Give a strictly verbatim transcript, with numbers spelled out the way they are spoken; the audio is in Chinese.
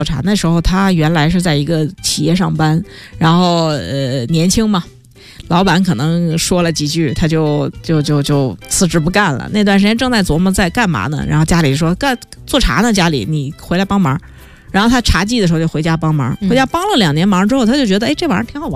做茶。那时候他原来是在一个企业上班，然后呃年轻嘛，老板可能说了几句，他就就就就辞职不干了。那段时间正在琢磨在干嘛呢，然后家里说干做茶呢，家里你回来帮忙。然后他茶季的时候就回家帮忙，回家帮了两年忙之后，他就觉得哎这玩意儿挺好玩。